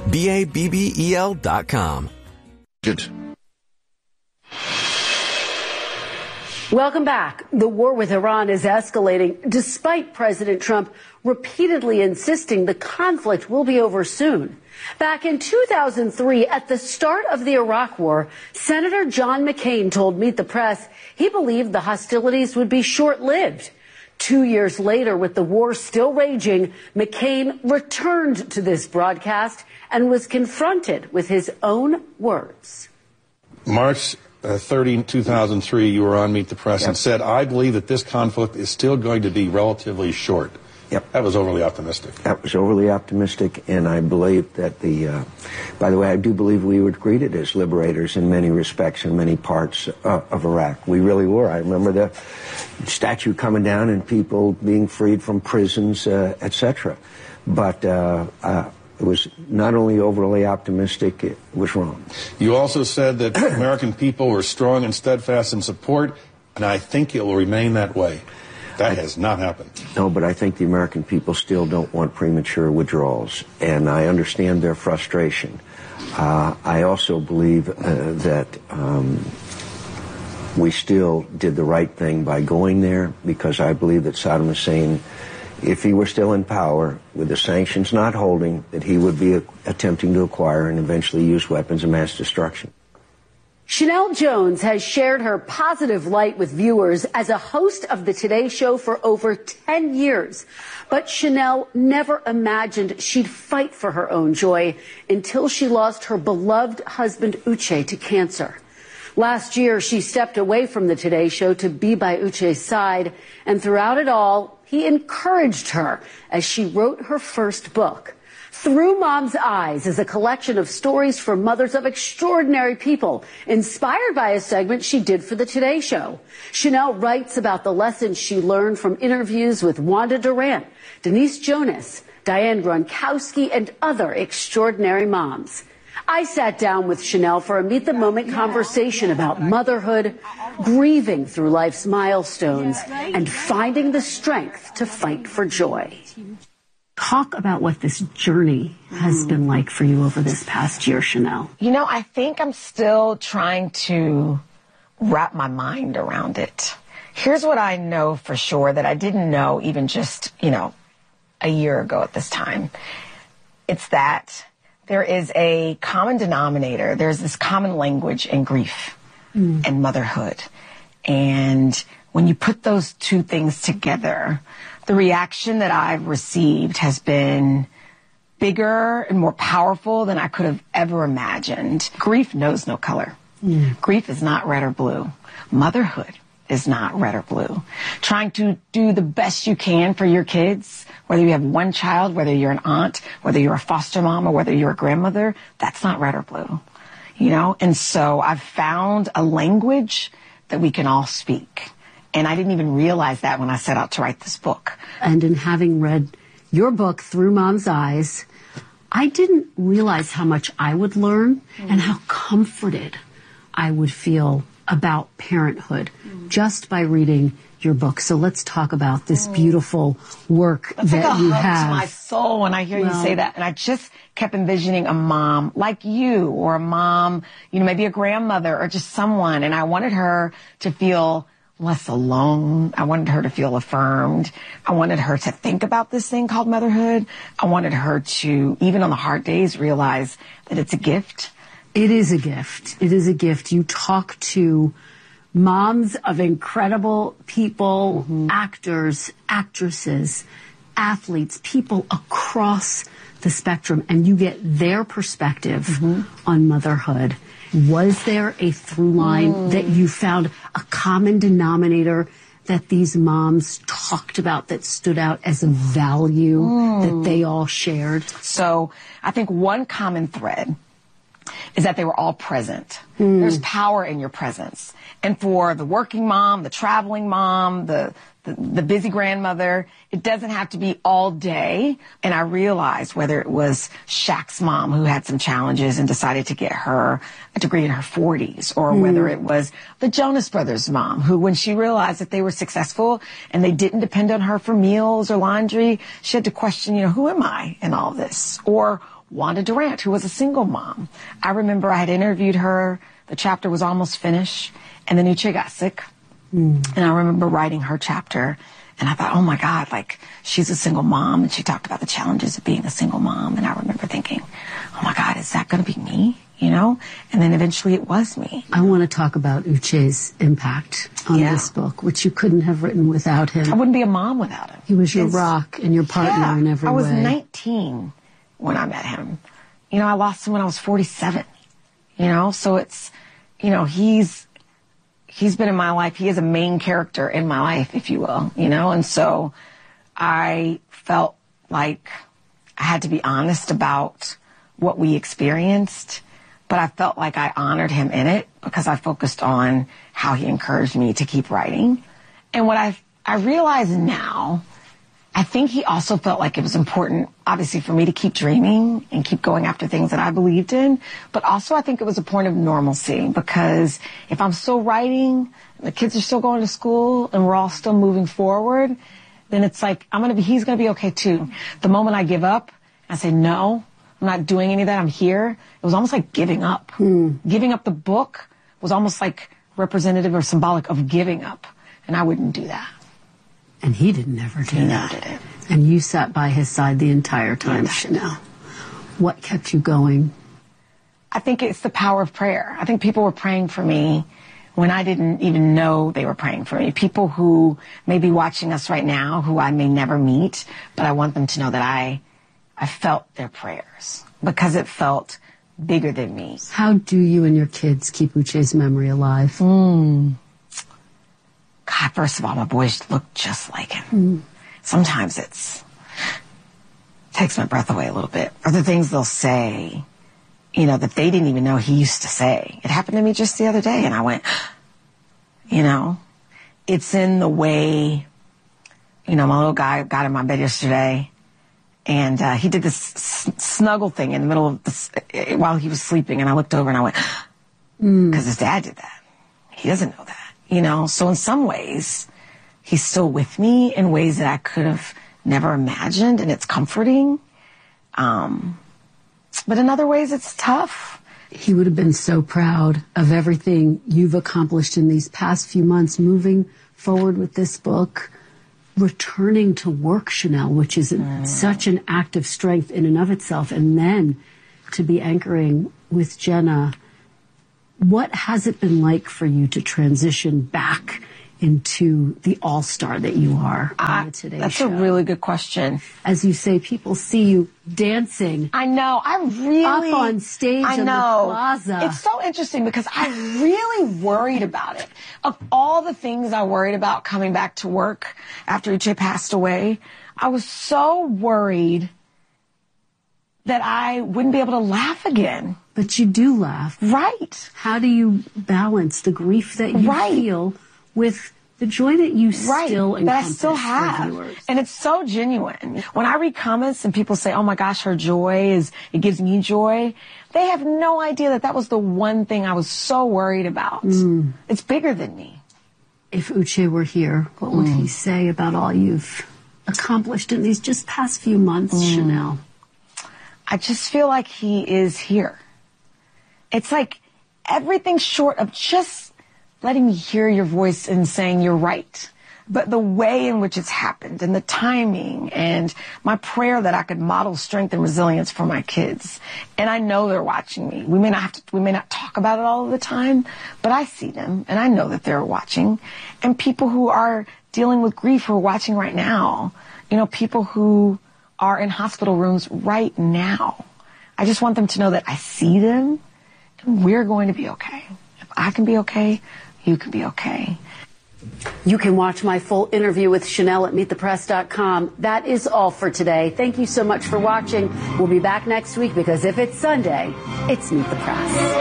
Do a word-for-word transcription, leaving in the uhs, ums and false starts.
B A B B E L dot com. Welcome back. The war with Iran is escalating despite President Trump repeatedly insisting the conflict will be over soon. Back in two thousand three, at the start of the Iraq War, Senator John McCain told Meet the Press he believed the hostilities would be short-lived. Two years later, with the war still raging, McCain returned to this broadcast and was confronted with his own words. March uh, thirtieth, two thousand three, you were on Meet the Press yep. and said, I believe that this conflict is still going to be relatively short. Yep. That was overly optimistic. That was overly optimistic, and I believe that the, uh, by the way, I do believe we were greeted as liberators in many respects in many parts uh, of Iraq. We really were. I remember the statue coming down and people being freed from prisons, uh, et cetera. But uh, uh, it was not only overly optimistic, it was wrong. You also said that American people were strong and steadfast in support, and I think it will remain that way. That has not happened. No, but I think the American people still don't want premature withdrawals, and I understand their frustration. Uh, I also believe uh, that um, we still did the right thing by going there, because I believe that Saddam Hussein, if he were still in power, with the sanctions not holding, that he would be uh, attempting to acquire and eventually use weapons of mass destruction. Sheinelle Jones has shared her positive light with viewers as a host of the Today Show for over ten years. But Sheinelle never imagined she'd fight for her own joy until she lost her beloved husband Uche to cancer. Last year, she stepped away from the Today Show to be by Uche's side, and throughout it all, he encouraged her as she wrote her first book. Through Mom's Eyes is a collection of stories from mothers of extraordinary people, inspired by a segment she did for the Today Show. Sheinelle writes about the lessons she learned from interviews with Wanda Durant, Denise Jonas, Diane Gronkowski, and other extraordinary moms. I sat down with Sheinelle for a Meet the Moment conversation about motherhood, grieving through life's milestones, and finding the strength to fight for joy. Talk about what this journey has mm. been like for you over this past year, Sheinelle. You know, I think I'm still trying to wrap my mind around it. Here's what I know for sure that I didn't know even just, you know, a year ago at this time. It's that there is a common denominator. There's this common language in grief mm. and motherhood. And when you put those two things together, the reaction that I've received has been bigger and more powerful than I could have ever imagined. Grief knows no color. Mm. Grief is not red or blue. Motherhood is not red or blue. Trying to do the best you can for your kids, whether you have one child, whether you're an aunt, whether you're a foster mom, or whether you're a grandmother, that's not red or blue. You know? And so I've found a language that we can all speak. And I didn't even realize that when I set out to write this book. And in having read your book, Through Mom's Eyes, I didn't realize how much I would learn mm. and how comforted I would feel about parenthood mm. just by reading your book. So let's talk about this beautiful work That's that like a you hug have. To my soul when I hear well, you say that. And I just kept envisioning a mom like you, or a mom, you know, maybe a grandmother, or just someone. And I wanted her to feel less alone. I wanted her to feel affirmed. I wanted her to think about this thing called motherhood. I wanted her to, even on the hard days, realize that it's a gift. It is a gift. It is a gift. You talk to moms of incredible people, mm-hmm. actors, actresses, athletes, people across the spectrum, and you get their perspective mm-hmm. on motherhood. Was there a through line mm. that you found, a common denominator that these moms talked about that stood out as a value mm. that they all shared? So I think one common thread is that they were all present. Mm. There's power in your presence. And for the working mom, the traveling mom, the the, the busy grandmother. It doesn't have to be all day. And I realized whether it was Shaq's mom who had some challenges and decided to get her a degree in her forties, or mm. whether it was the Jonas Brothers' mom who, when she realized that they were successful and they didn't depend on her for meals or laundry, she had to question, you know, who am I in all this? Or Wanda Durant, who was a single mom. I remember I had interviewed her. The chapter was almost finished, and then Uche got sick. Mm. And I remember writing her chapter, and I thought, oh my God, like, she's a single mom, and she talked about the challenges of being a single mom. And I remember thinking, oh my God, is that going to be me? You know? And then eventually it was me. I want to talk about Uche's impact on yeah. this book, which you couldn't have written without him. I wouldn't be a mom without him. He was your it's, rock and your partner yeah, in every way. I was way. nineteen when I met him. You know, I lost him when I was forty-seven. You know, so it's, you know, he's, he's been in my life. He is a main character in my life, if you will, you know, and so I felt like I had to be honest about what we experienced, but I felt like I honored him in it because I focused on how he encouraged me to keep writing. And what I, I realize now, I think he also felt like it was important, obviously, for me to keep dreaming and keep going after things that I believed in. But also, I think it was a point of normalcy, because if I'm still writing, the kids are still going to school, and we're all still moving forward, then it's like, I'm going to be, he's going to be okay too. The moment I give up, I say, no, I'm not doing any of that, I'm here. It was almost like giving up. Hmm. Giving up the book was almost like representative or symbolic of giving up. And I wouldn't do that. And he didn't ever do he that. Never did it. And you sat by his side the entire time, yes. Chanel. What kept you going? I think it's the power of prayer. I think people were praying for me when I didn't even know they were praying for me. People who may be watching us right now, who I may never meet, but I want them to know that I, I felt their prayers because it felt bigger than me. How do you and your kids keep Uche's memory alive? Mm. God, first of all, my boys look just like him. Mm. Sometimes it's takes my breath away a little bit. Or the things they'll say, you know, that they didn't even know he used to say. It happened to me just the other day, and I went, you know, it's in the way, you know, my little guy got in my bed yesterday, and uh, he did this s- snuggle thing in the middle of this, uh, while he was sleeping, and I looked over and I went, because mm. his dad did that. He doesn't know that. You know, so in some ways, he's still with me in ways that I could have never imagined, and it's comforting. Um, but in other ways, it's tough. He would have been so proud of everything you've accomplished in these past few months, moving forward with this book, returning to work, Chanel, which is mm. such an act of strength in and of itself, and then to be anchoring with Jenna. What has it been like for you to transition back into the all-star that you are on the Today That's Show? That's a really good question. As you say, people see you dancing. I know. I really... Up on stage I in know. the plaza. It's so interesting because I really worried about it. Of all the things I worried about coming back to work after Uche passed away, I was so worried that I wouldn't be able to laugh again. But you do laugh. Right. How do you balance the grief that you right. feel with the joy that you right. still encompass that I still have? viewers? And it's so genuine. When I read comments and people say, oh my gosh, her joy is, it gives me joy, they have no idea that that was the one thing I was so worried about. Mm. It's bigger than me. If Uche were here, what would mm. he say about all you've accomplished in these just past few months, mm. Chanel? I just feel like he is here. It's like everything short of just letting me hear your voice and saying you're right. But the way in which it's happened and the timing and my prayer that I could model strength and resilience for my kids. And I know they're watching me. We may not have to, we may not talk about it all of the time, but I see them and I know that they're watching. And people who are dealing with grief who are watching right now, you know, people who are in hospital rooms right now. I just want them to know that I see them and we're going to be okay. If I can be okay, you can be okay. You can watch my full interview with Chanel at meet the press dot com. That is all for today. Thank you so much for watching. We'll be back next week because if it's Sunday, it's Meet the Press.